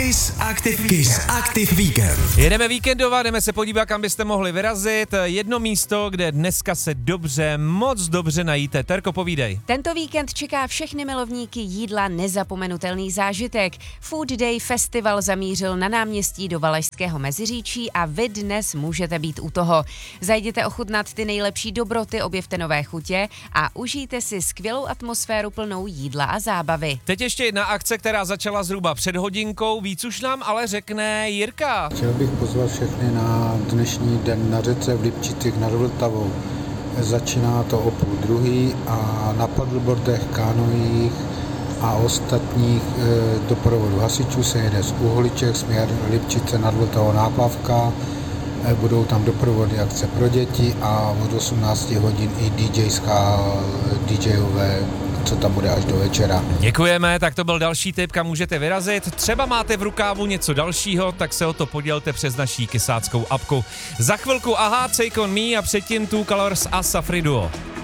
Kiss Active Weekend. Jedeme víkendovat, jdeme se podívat, kam byste mohli vyrazit. Jedno místo, kde dneska se moc dobře najíte. Terko, povídej. Tento víkend čeká všechny milovníky jídla nezapomenutelný zážitek. Food Day Festival zamířil na náměstí do Valašského Meziříčí a vy dnes můžete být u toho. Zajděte ochutnat ty nejlepší dobroty, objevte nové chutě a užijte si skvělou atmosféru plnou jídla a zábavy. Teď ještě jedna akce, která začala zhruba před hodinkou, víc už nám ale řekne Jirka. Chtěl bych pozvat všechny na dnešní den na řece v Lipčicích nad Vltavou. Začíná to o 12:30 a na paddleboardech, kánoích a ostatních doprovodu hasičů se jede z Uhliček směr Lipčice nad Vltavou Náplavka. Budou tam doprovody akce pro děti a od 18 hodin i DJové, co tam bude až do večera. Děkujeme, tak to byl další tip, kam můžete vyrazit. Třeba máte v rukávu něco dalšího, tak se o to podělte přes naší kysáckou apku. Za chvilku Aha, Take On Me a předtím Two Colors a Safri Duo.